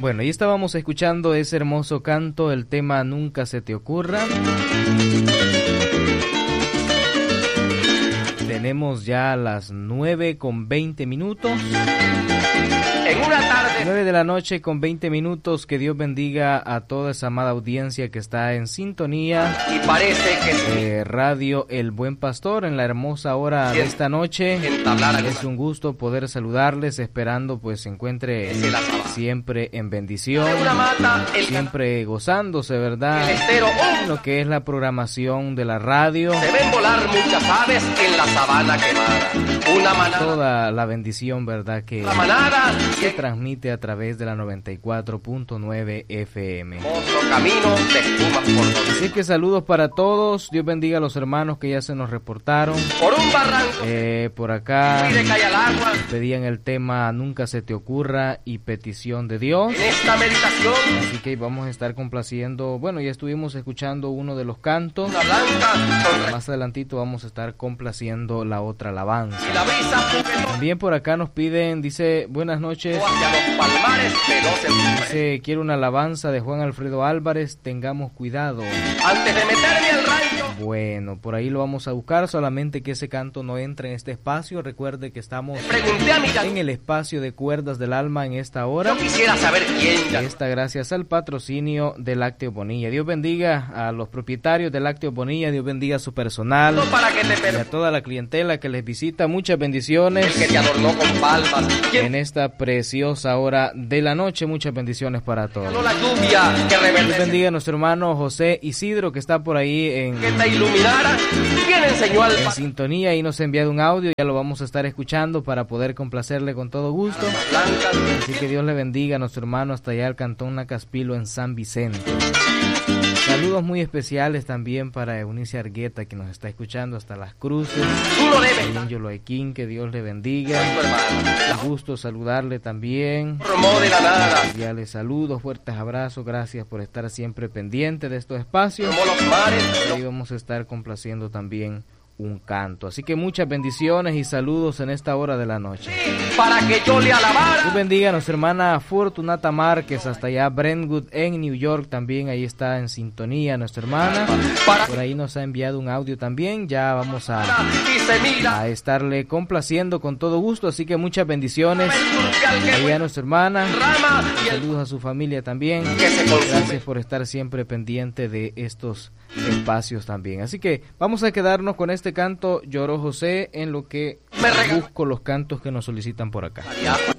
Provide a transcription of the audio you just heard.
Bueno, ahí estábamos escuchando ese hermoso canto, el tema Nunca se te ocurra. Tenemos ya las 9:20. En una tarde 9 de la noche con 20 minutos. Que Dios bendiga a toda esa amada audiencia que está en sintonía. y parece que Radio El Buen Pastor en la hermosa hora de esta noche. Es un gusto poder saludarles, esperando pues se encuentre siempre en bendición, una mata, siempre gozándose, ¿verdad? el estero, Lo que es la programación de la radio. se ven volar muchas aves en la sabana quemada. Una manada, Toda la bendición, ¿verdad? Que la manada, se transmite a través de la 94.9 FM. hermoso camino de espumas por donde. Así que saludos para todos. Dios bendiga a los hermanos que ya se nos reportaron. Por un barranco, Por acá y de calle al agua, pedían el tema Nunca se te ocurra y Petición de Dios. en esta meditación, Así que vamos a estar complaciendo. Bueno, ya estuvimos escuchando uno de los cantos. una blanca, con Más adelantito vamos a estar complaciendo la otra alabanza. y la brisa juguetona También por acá nos piden, dice, buenas noches. hacia los palmares veloz en su frente. Dice, quiero una alabanza de Juan Alfredo Álvarez, Tengamos Cuidado. Antes de meterme al rancho, Bueno, por ahí lo vamos a buscar, solamente que ese canto no entre en este espacio. Recuerde que estamos pregunté a mi en el espacio de Cuerdas del Alma en esta hora. yo quisiera saber quién ya. Esta gracias al patrocinio de Lácteos Bonilla. Dios bendiga a los propietarios de Lácteos Bonilla, Dios bendiga a su personal No para que te y a perdone, toda la clientela que les visita. Muchas bendiciones el que te adornó con palmas. ¿Quién en esta preciosa hora de la noche. Muchas bendiciones para ganó todos. la lluvia que Dios reverdece? bendiga a nuestro hermano José Isidro, que está por ahí Que te iluminara. ¿Quién enseñó al en sintonía y nos ha enviado un audio. Ya lo vamos a estar escuchando para poder complacerle con todo gusto. blanca? Así que Dios le bendiga a nuestro hermano hasta allá al Cantón Nacaspilo en San Vicente. Saludos muy especiales también para Eunice Argueta, que nos está escuchando hasta Las Cruces. Tú lo debes, Ahí en Yoloequín, que Dios le bendiga. tu hermano. Un gusto saludarle también. Formó de la nada. Enviarle saludos, fuertes abrazos. Gracias por estar siempre pendiente de estos espacios. Formó los mares. Ahí vamos a estar complaciendo también un canto. Así que muchas bendiciones y saludos en esta hora de la noche. Para que yo le alabara. Dios bendiga a nuestra hermana Fortunata Márquez hasta allá Brentwood en New York. También ahí está en sintonía nuestra hermana. Para Por ahí nos ha enviado un audio también. Ya vamos y se mira. a estarle complaciendo con todo gusto. Así que muchas bendiciones El turcal que ahí a nuestra hermana. rama y el Saludos a su familia también. que se consume. Gracias por estar siempre pendiente de estos espacios también. Así que vamos a quedarnos con este canto Lloró José, en lo que Me regaló. busco los cantos que nos solicitan por acá. Ya,